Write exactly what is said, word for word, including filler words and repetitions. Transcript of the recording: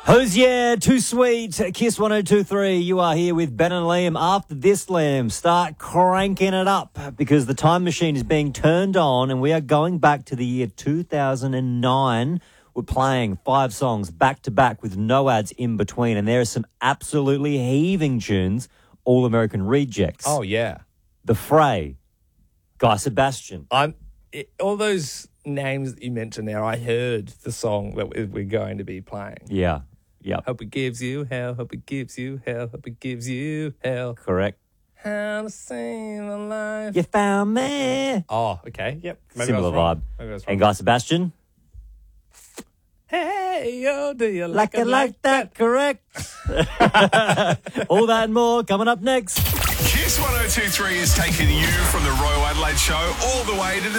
Hosier, Too Sweet, Kiss one oh two three. You are here with Ben and Liam. After this, Liam, start cranking it up because the time machine is being turned on and we are going back to the year two thousand nine. We're playing five songs back to back with no ads in between, and there are some absolutely heaving tunes. All American Rejects. Oh, yeah. The Fray. Guy Sebastian. I'm it, all those names that you mentioned there, I heard the song that we- we're going to be playing. Yeah. Yep. Hope it gives you hell, hope it gives you hell, hope it gives you hell. Correct. How to save a life. You found me. Oh, okay. Yep. Maybe I Similar was wrong. vibe. Maybe I was And wrong. Guy Sebastian. Hey, yo, do you Like like, it like that, correct? All that and more coming up next. Kiss one oh two three is taking you from the Royal Adelaide Show all the way to the